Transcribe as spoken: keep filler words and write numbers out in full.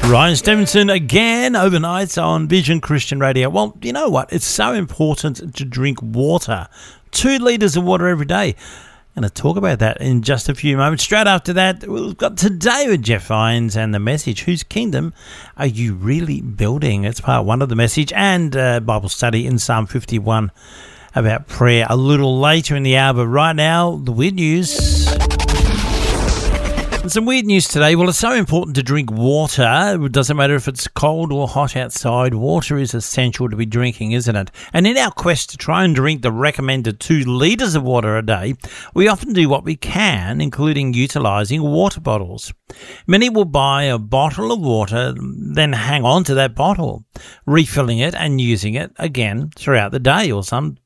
Ryan Stevenson again overnight on Vision Christian Radio. Well, you know what? It's so important to drink water. Two litres of water every day. I'm going to talk about that in just a few moments. Straight after that, we've got Today with Jeff Vines and the message, whose kingdom are you really building? It's part one of the message, and uh, Bible study in Psalm fifty-one about prayer a little later in the hour. But right now, the weird news. And some weird news today. Well, it's so important to drink water. It doesn't matter if it's cold or hot outside. Water is essential to be drinking, isn't it? And in our quest to try and drink the recommended two litres of water a day, we often do what we can, including utilising water bottles. Many will buy a bottle of water, then hang on to that bottle, refilling it and using it again throughout the day, or some